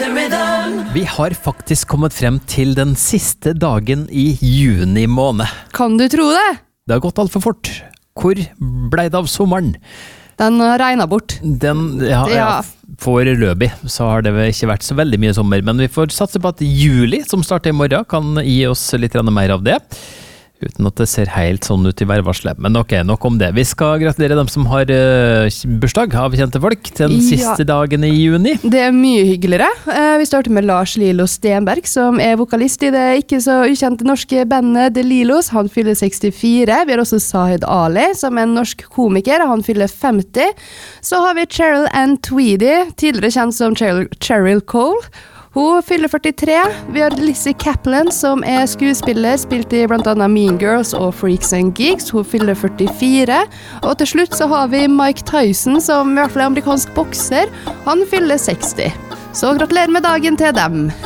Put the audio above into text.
Vi har faktisk kommet frem til den siste dagen i juni måned. Kan du tro det? Det har gått alt for fort. Hvor ble det av sommeren? Den regnet bort. Foreløpig så har det vel ikke vært så veldig mye sommer, men vi får satse på at juli, som starter i morgen, kan gi oss litt mer av det. Uten at det ser helt sånn ut i værvarselet. Men ok, nok om det. Vi skal gratulere dem som har bursdag av kjente folk den siste dagen i juni. Det er mye hyggeligere. Vi starter med Lars Lilo Stenberg, som er vokalist i det ikke så ukjente norske bandet The Lilos. Han fyller 64. Vi har også Sahid Ali, som er en norsk komiker. Han fyller 50. Så har vi Cheryl Ann Tweedy, tidligere kjent som Cheryl Cole. Hun fyller 43. Vi har Lizzie Kaplan, som er skuespiller, spilt i blant annet Mean Girls og Freaks and Geeks. Hun fyller 44. Og til slutt så har vi Mike Tyson, som i hvert fall er amerikansk bokser. Han fyller 60. Så gratulerer med dagen til dem.